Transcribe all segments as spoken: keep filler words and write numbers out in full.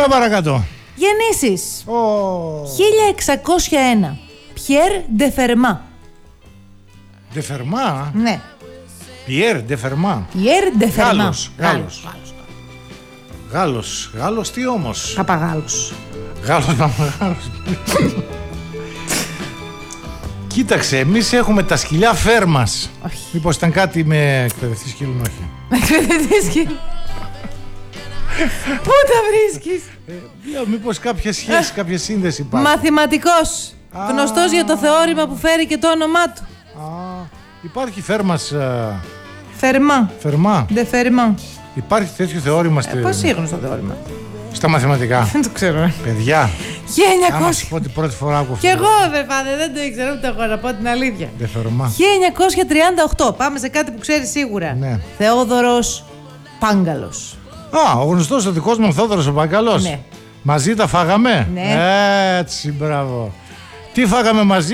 Πάμε παρακάτω. Γεννήσεις. Oh. χίλια εξακόσια ένα. Πιέρ Ντεφερμά. Ντεφερμά. Ναι. Πιέρ Ντεφερμά. Πιέρ Ντεφερμά. Γάλλος. Γάλλος. Γάλλος. Γάλλος τι όμως. Παπαγάλος. Γάλλος παπαγάλος. Κοίταξε, εμείς έχουμε τα σκυλιά φέρμας. Όχι. Μήπως ήταν κάτι με εκπαιδευτή σκύλων, όχι. Εκπαιδευτή σκύλων. Πού τα βρίσκεις? Ε, λέω, μήπως κάποια σχέση, κάποια σύνδεση υπάρχει. Μαθηματικός. Α. Γνωστός για το θεώρημα που φέρει και το όνομά του. Α, υπάρχει φέρμας α, Φερμά. φερμά. Ντεφερμά. Υπάρχει τέτοιο θεώρημα στη... Ε, πώς είναι γνωστό θεώρημα? στα μαθηματικά. Δεν το ξέρω. Παιδιά, χίλια άμα εννιακόσια. σου πω την πρώτη φορά ακούω. Κι εγώ δεν πάνε, δεν το ήξερα ούτε εγώ, να πω την αλήθεια. Ντεφερμά. χίλια εννιακόσια τριάντα οκτώ. Πάμε σε κάτι που ξέρει σίγουρα. Ναι. Θεόδωρος Πάγκαλος. Α, ο γνωστός ο δικός μου Θόδωρος ο Πάγκαλος. Ναι. Μαζί τα φάγαμε. Ναι. Έτσι, μπράβο. Τι φάγαμε μαζί?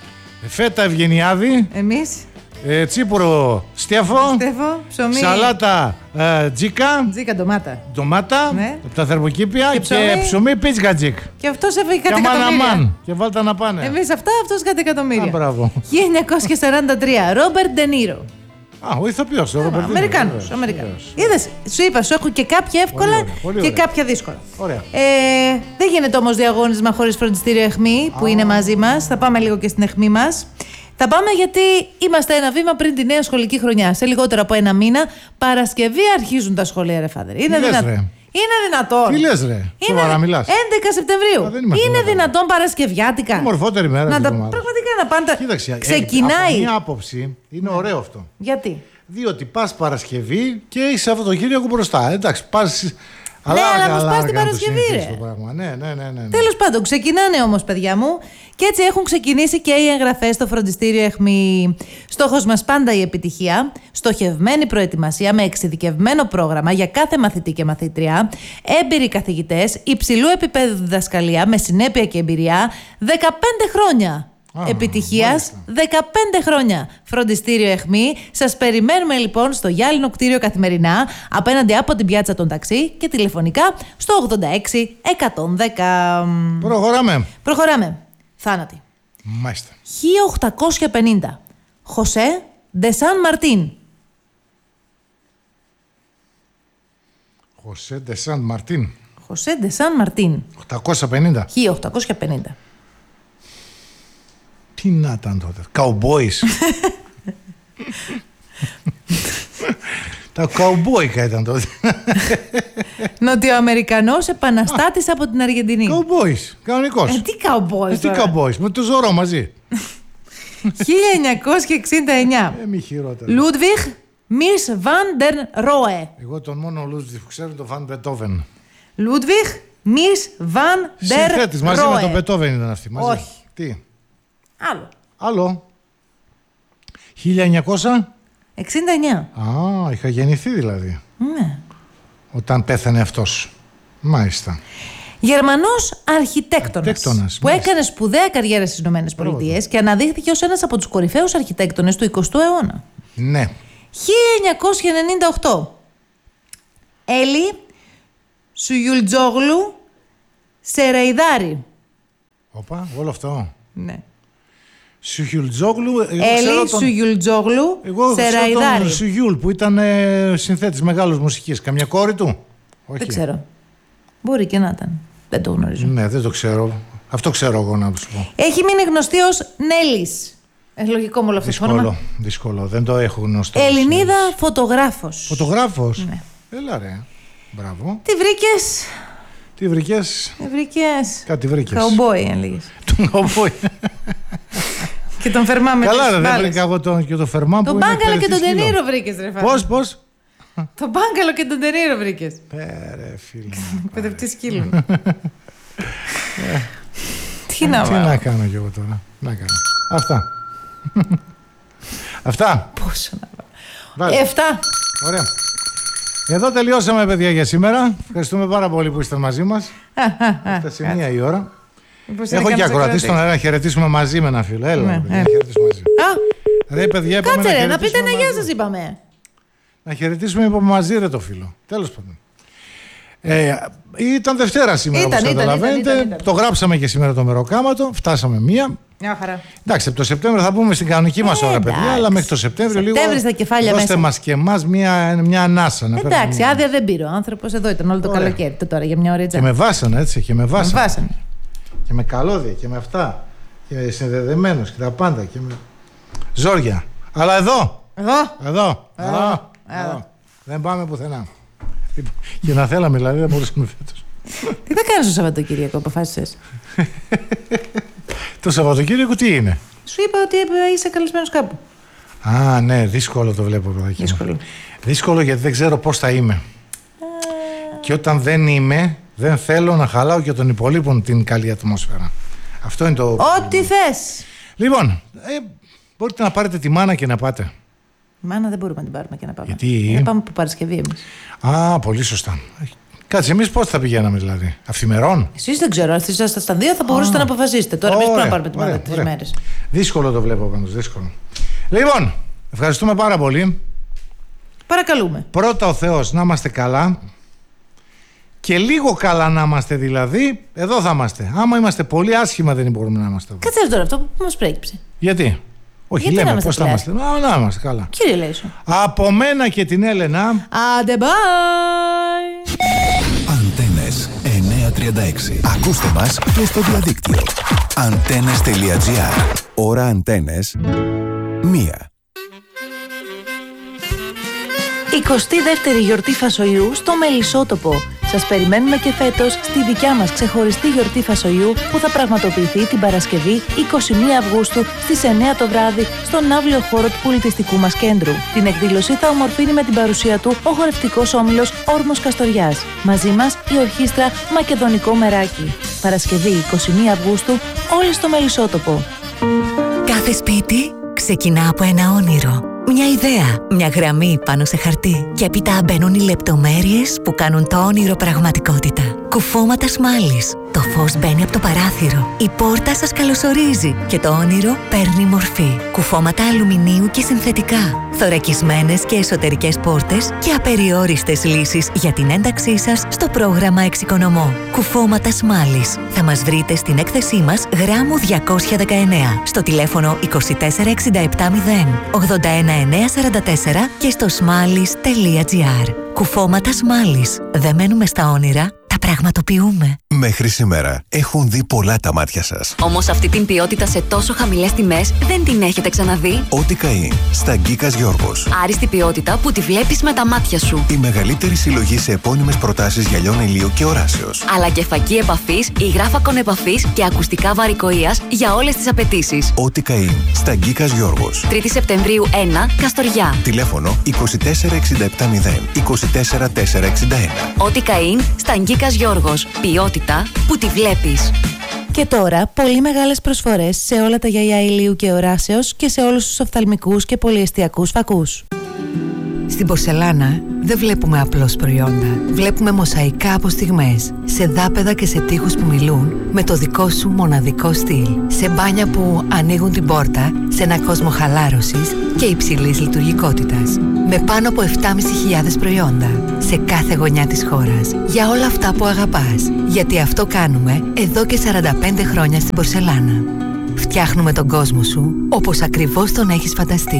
Φέτα Ευγενιάδη, Εμείς, ε, τσίπουρο Στέφο, Στέφο, ψωμί. σαλάτα ε, τζίκα, Τζίκα ντομάτα. ντομάτα Ναι. από τα θερμοκήπια Και και ψωμί. ψωμί πίτσγατζικ. Και αυτός έφεγε Και κάτι αμάν εκατομμύρια. αμάν. Και βάλτε να πάνε. Εμείς αυτά, αυτός κάτι Α, εκατομμύρια. μπράβο. χίλια εννιακόσια σαράντα τρία. Ρόμπερτ Ντενίρο. Α, ο ηθοποιός, ο Ρομπερτίνο. Αμερικάνος. Βεβαίως, Αμερικάνος. βεβαίως. Είδες, σου είπα, σου έχω και κάποια εύκολα ωραία, πολύ και ωραία. κάποια δύσκολα. Ωραία. Ε, δεν γίνεται όμως διαγώνισμα χωρίς φροντιστήριο αιχμή που είναι μαζί μας. Θα πάμε λίγο και στην αιχμή μας. Θα πάμε γιατί είμαστε ένα βήμα πριν τη νέα σχολική χρονιά. Σε λιγότερο από ένα μήνα, Παρασκευή αρχίζουν τα σχολεία, ρε φάδερ. Είναι, Τι λες, δυνα... ρε? είναι δυνατόν. Τι λες, ρε? Σοβαρά μιλάς? έντεκα Σεπτεμβρίου. Α, δεν είμαστε Είναι σοβαρά. δυνατόν Παρασκευιάτικα. Η μορφότερη μέρα Να της τα... εβδομάδας. Πραγματικά να πάνε. τα- Κοίταξε, ε, Ξεκινάει. από μία άποψη είναι ωραίο αυτό. Γιατί. Διότι πας Παρασκευή και έχεις Σαββατοκύριακο μπροστά. Εντάξει, πας. Ναι, αλλά αργά, όμως πας την αργά να το Παρασκευή, συνηθίσεις ρε. το πράγμα. Ναι, ναι, ναι, ναι, ναι. Τέλος πάντων, ξεκινάνε όμως, παιδιά μου, και έτσι έχουν ξεκινήσει και οι εγγραφές στο φροντιστήριο αιχμή. Στόχος μας πάντα η επιτυχία, στοχευμένη προετοιμασία με εξειδικευμένο πρόγραμμα για κάθε μαθητή και μαθήτρια, έμπειροι καθηγητές, υψηλού επίπεδου διδασκαλία με συνέπεια και εμπειρία, δεκαπέντε χρόνια. Α, επιτυχίας, μάλιστα. δεκαπέντε χρόνια. Φροντιστήριο αιχμή. Σας περιμένουμε λοιπόν στο γυάλινο κτίριο καθημερινά, απέναντι από την πιάτσα των ταξί και τηλεφωνικά στο ογδόντα έξι εκατόν δέκα. Προχωράμε. Προχωράμε. Θάνατη. Μάλιστα. χίλια οκτακόσια πενήντα. Χωσέ Ντε Σαν Μαρτίν. Χωσέ Ντε Σαν Μαρτίν. Χωσέ Ντε Σαν Μαρτίν. οκτακόσια πενήντα. χίλια οκτακόσια πενήντα. Τι να ήταν τότε. Καουμπόις. Τα καουμπόικα ήταν τότε. Νοτιοαμερικανός επαναστάτης από την Αργεντινή. Καουμπόις. Κανονικός. Ε, τι καουμπόις Ε, τι τώρα. καουμπόις. Με το Ζωρό μαζί. χίλια εννιακόσια εξήντα εννιά. Ε, μη χειρότερα. Λούντβιχ Μις Βαν Ντερ Ρόε. Εγώ τον μόνο Λούτζι που ξέρω είναι τον Φαν Μπετόβεν. Λούντβιχ Μις Βαν Ντερ Συνθέτης μαζί με τον Μπετόβεν ήταν αυτή. Μαζί. Όχι. Τι. Άλλο. Άλλο. χίλια εννιακόσια εξήντα εννιά. Α, είχα γεννηθεί δηλαδή. Ναι. Όταν πέθανε αυτός. Μάλιστα. Γερμανός αρχιτέκτονας, Αρχιτέκτονας, που μάλιστα. έκανε σπουδαία καριέρα στις ΗΠΑ και αναδείχθηκε ως ένας από τους κορυφαίους αρχιτέκτονες του εικοστού αιώνα. Ναι. χίλια εννιακόσια ενενήντα οκτώ. Έλλη Σουγιουλτζόγλου Σερεϊδάρη. Όπα, όλο αυτό. Ναι. Σουγιουλτζόγλου. εγώ ξέρω Έλλη τον- Σουγιουλτζόγλου Εγώ ξέρω τον Σερεϊδάρη. Σουγιούλ που ήταν ε, συνθέτης μεγάλος μουσικής. Καμιά κόρη του. Όχι. Δεν ξέρω. Μπορεί και να ήταν. Δεν το γνωρίζω. Ναι, δεν το ξέρω. Αυτό ξέρω εγώ να σου πω. Έχει μείνει γνωστή ως Νέλης. Ε, λογικό μου όλο αυτό το όνομα. Δύσκολο. Δύσκολο. Δεν το έχω γνωστό. Ελληνίδα φωτογράφος. Φωτογράφος. Ναι. Έλα ρε. Μπράβο. Τι βρήκες? Τι βρήκες? Τι βρήκες? Κάτι βρήκες. Καουμπόι, αν λέγεις. Τον καουμπόι. Και τον φερμάμε. Καλά, ρε, δεν βρήκα εγώ τον, και το Φερμά που Τον είναι Μπάγκαλο και τον εκπαιδευτής Τενήρο σκύλων. βρήκες, ρε φάτε. Πώς, πώς. Τον Μπάγκαλο και τον Τενήρο βρήκες. Πέρε, φίλε. Εκπαιδευτής σκύλων. Τι να Τι βάλω. να κάνω κι εγώ τώρα. Να κάνω. Αυτά. Αυτά. Πόσο να βάλω. Βάλε. Εφτά. Ωραία. Εδώ τελειώσαμε, παιδιά, για σήμερα. Ευχαριστούμε πάρα πολύ που είστε μαζί μας. Έφτασε μία η ώρα. Μήπως είναι Έχω και κανένας ακροατή στον ακροατής. αέρα να χαιρετήσουμε μαζί με ένα φίλο. Έλα, Ναι, ρε, παιδιά, έλα. να χαιρετήσουμε μαζί. Α, Ρε, παιδιά, είπαμε κάτσε ρε, να χαιρετήσουμε πείτε ένα γεια μαζί. σας είπαμε. Να χαιρετήσουμε είπαμε μαζί, ρε, το φίλο. Τέλος πάντων. Ε, ήταν Δευτέρα σήμερα, όπως καταλαβαίνετε. Το γράψαμε και σήμερα το μεροκάματο. Φτάσαμε μία. Μια χαρά. Εντάξει, από το Σεπτέμβριο θα πούμε στην κανονική μας ώρα, παιδιά, αλλά μέχρι το Σεπτέμβριο λίγο. Στα κεφάλια δώστε μέσα. μας και εμάς μια, μια ανάσα. Να Εντάξει, μια... άδεια δεν πήρε ο άνθρωπος. Εδώ ήταν όλο το Ωραία. καλοκαίρι. Το τώρα για μια ώρα. Και με βάσανε, έτσι. Και με βάσανε. Με βάσανε. Και με καλώδια και με αυτά. Και συνδεδεμένος και τα πάντα. Και με... Ζόρια. Αλλά εδώ. Εδώ. Εδώ. Εδώ. εδώ. εδώ. Δεν πάμε πουθενά. Και να θέλαμε, δηλαδή, δεν μπορούσαμε φέτος. Τι θα κάνεις το Σαββατοκύριακο, αποφάσισες? Το Σαββατοκύριακο τι είναι? Σου είπα ότι είσαι καλεσμένος κάπου. Α, ναι, δύσκολο το βλέπω, παιδάκι. Δύσκολο. Δύσκολο γιατί δεν ξέρω πώς θα είμαι. Α... Και όταν δεν είμαι, δεν θέλω να χαλάω και των υπολείπων την καλή ατμόσφαιρα. Αυτό είναι το. Ό,τι θες. Λοιπόν, ε, μπορείτε να πάρετε τη μάνα και να πάτε. Μάνα δεν μπορούμε να την πάρουμε και να πάμε. Γιατί? Να πάμε από Παρασκευή εμείς. Α, πολύ σωστά. Κάτσε, εμείς πώς θα πηγαίναμε δηλαδή? Αυθημερών? Εσείς δεν ξέρω. Εσείς ήσασταν στα δύο, θα μπορούσατε να αποφασίσετε. Τώρα εμείς πρέπει να πάρουμε τη μάνα τρεις μέρες. Δύσκολο το βλέπω πάντως, δύσκολο. Λοιπόν, ευχαριστούμε πάρα πολύ. Παρακαλούμε. Πρώτα ο Θεός να είμαστε καλά. Και λίγο καλά να είμαστε δηλαδή, εδώ θα είμαστε. Άμα είμαστε πολύ άσχημα δεν μπορούμε να είμαστε εδώ. Κάτσε τώρα αυτό που μας προέκυψε. Γιατί? Όχι, Γιατί λέμε πώς θα είμαστε. Να, να είμαστε καλά. Κύριε Λέισο. Από μένα και την Έλενα. Άντε bye. Αντένες εννιακόσια τριάντα έξι. Ακούστε μας και στο διαδίκτυο. Αντένες τελεία τζι άρ. Ώρα Αντένες μία. εικοστή δεύτερη γιορτή φασολιού στο Μελισσότοπο. Σας περιμένουμε και φέτος στη δικιά μας ξεχωριστή γιορτή φασολιού που θα πραγματοποιηθεί την Παρασκευή εικοστή πρώτη Αυγούστου στις εννιά το βράδυ στον αύλιο χώρο του πολιτιστικού μας κέντρου. Την εκδήλωση θα ομορφύνει με την παρουσία του ο χορευτικός όμιλος Όρμος Καστοριάς. Μαζί μας η ορχήστρα Μακεδονικό Μεράκι. Παρασκευή εικοστή πρώτη Αυγούστου, όλοι στο Μελισσότοπο. Κάθε σπίτι ξεκινά από ένα όνειρο. Μια ιδέα, μια γραμμή πάνω σε χαρτί. Και έπειτα μπαίνουν οι λεπτομέρειες που κάνουν το όνειρο πραγματικότητα. Κουφώματα σμάλης. Το φως μπαίνει από το παράθυρο. Η πόρτα σας καλωσορίζει και το όνειρο παίρνει μορφή. Κουφώματα αλουμινίου και συνθετικά. Θωρακισμένες και εσωτερικές πόρτες και απεριόριστες λύσεις για την ένταξή σας στο πρόγραμμα Εξοικονομώ. Κουφώματα σμάλης. Θα μας βρείτε στην έκθεσή μας γράμμου διακόσια δεκαεννέα στο τηλέφωνο είκοσι τέσσερα εξήντα επτά μηδέν ογδόντα ένα εννιακόσια σαράντα τέσσερα και στο σμάλης τελεία τζι άρ. Κουφώματα σμάλης. Δεν μένουμε στα όνειρα, τα πραγματοποιούμε. Μέχρι σήμερα έχουν δει πολλά τα μάτια σας. Όμως αυτή την ποιότητα σε τόσο χαμηλές τιμές δεν την έχετε ξαναδεί. Ό,τι καεί στα Γκίκας Γιώργος. Άριστη ποιότητα που τη βλέπεις με τα μάτια σου. Η μεγαλύτερη συλλογή σε επώνυμες προτάσεις γυαλιών ηλίου και οράσεως. Αλλά και φακή επαφής, υγράφακον επαφής και ακουστικά βαρικοείας για όλες τις απαιτήσεις. Ό,τι καεί στα Γκίκας Γιώργος. τρίτη Σεπτεμβρίου ένα, Καστοριά. Τηλέφωνο είκοσι τέσσερα εξήντα επτά μηδέν είκοσι τέσσερα τετρακόσια εξήντα ένα. Ό,τι καεί στα Γκίκας Γιώργος. Ποιότητα που τη βλέπεις. Και τώρα, πολύ μεγάλες προσφορές σε όλα τα γυαλιά ηλίου και οράσεως και σε όλους τους οφθαλμικούς και πολυεστιακούς φακούς. Στην πορσελάνα δεν βλέπουμε απλώς προϊόντα. Βλέπουμε μοσαϊκά από στιγμές, σε δάπεδα και σε τοίχους που μιλούν με το δικό σου μοναδικό στυλ. Σε μπάνια που ανοίγουν την πόρτα σε ένα κόσμο χαλάρωσης και υψηλής λειτουργικότητας. Με πάνω από επτά χιλιάδες πεντακόσια προϊόντα σε κάθε γωνιά της χώρας. Για όλα αυτά που αγαπάς. Γιατί αυτό κάνουμε εδώ και σαράντα πέντε χρόνια στην πορσελάνα. Φτιάχνουμε τον κόσμο σου όπως ακριβώς τον έχεις φανταστεί.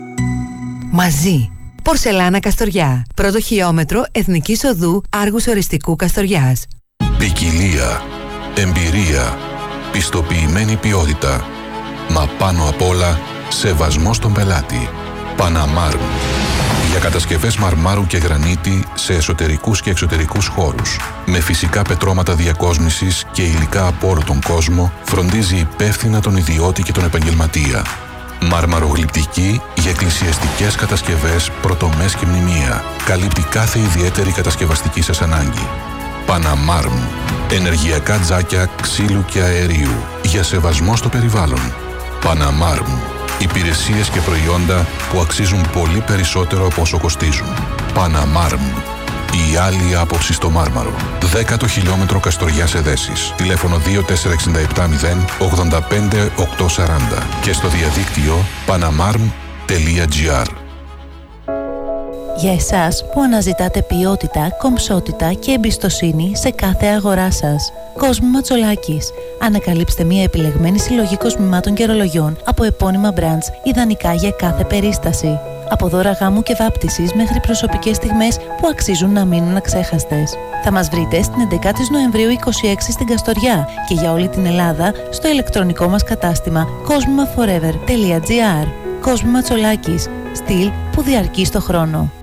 Μαζί. Πορσελάνα Καστοριά. Πρώτο χιλιόμετρο Εθνικής Οδού Άργους Οριστικού Καστοριάς. Ποικιλία, εμπειρία, πιστοποιημένη ποιότητα. Μα πάνω απ' όλα, σεβασμό στον πελάτη. Παναμάρμ. Για κατασκευές μαρμάρου και γρανίτη σε εσωτερικούς και εξωτερικούς χώρους. Με φυσικά πετρώματα διακόσμησης και υλικά από όλο τον κόσμο, φροντίζει υπεύθυνα τον ιδιώτη και τον επαγγελματία. Μαρμαρογλυπτική για εκκλησιαστικές κατασκευές, πρωτομές και μνημεία. Καλύπτει κάθε ιδιαίτερη κατασκευαστική σας ανάγκη. Παναμάρμ. Ενεργειακά τζάκια ξύλου και αερίου. Για σεβασμό στο περιβάλλον. Παναμάρμ. Υπηρεσίες και προϊόντα που αξίζουν πολύ περισσότερο από όσο κοστίζουν. Παναμάρμ. Η άλλη άποψη στο μάρμαρο. Δέκατο χιλιόμετρο Καστοριάς Εδέσης. Τηλέφωνο δύο τέσσερα εξήντα επτά μηδέν ογδόντα πέντε οκτακόσια σαράντα και στο διαδίκτυο παναμάρμ τελεία τζι άρ. Για εσάς που αναζητάτε ποιότητα, κομψότητα και εμπιστοσύνη σε κάθε αγορά σας. Κόσμου Ματσολάκης. Ανακαλύψτε μια επιλεγμένη συλλογή κοσμημάτων και ρολογιών από επώνυμα brands, ιδανικά για κάθε περίσταση. Από δώρα γάμου και βάπτισης μέχρι προσωπικές στιγμές που αξίζουν να μείνουν αξέχαστες. Θα μας βρείτε στην έντεκα Νοεμβρίου είκοσι έξι στην Καστοριά και για όλη την Ελλάδα στο ηλεκτρονικό μας κατάστημα κοσμημαforever τελεία gr. Κόσμου Ματσολάκης. Στυλ που διαρκεί στο χρόνο.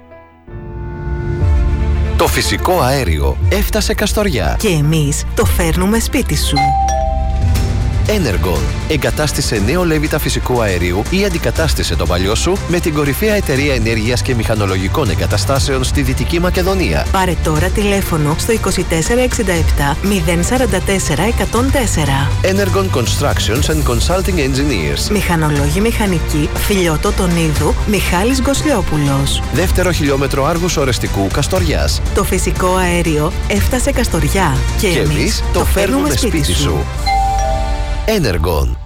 Το φυσικό αέριο έφτασε Καστοριά. Και εμείς το φέρνουμε σπίτι σου. Energon. Εγκατάστησε νέο λέβητα φυσικού αερίου ή αντικατάστησε το παλιό σου με την κορυφαία εταιρεία ενέργειας και μηχανολογικών εγκαταστάσεων στη Δυτική Μακεδονία. Πάρε τώρα τηλέφωνο στο είκοσι τέσσερα εξήντα επτά μηδέν σαράντα τέσσερα εκατόν τέσσερα. Energon Constructions and Consulting Engineers. Μηχανολόγοι μηχανικοί, Φιλιώτο Τονίδου, Μιχάλης Γκοσλιόπουλος. Δεύτερο χιλιόμετρο Άργους Ορεστικού Καστοριάς. Το φυσικό αέριο έφτασε Καστοριά. Και, και εμείς το φέρνουμε σπίτι σου. Energon.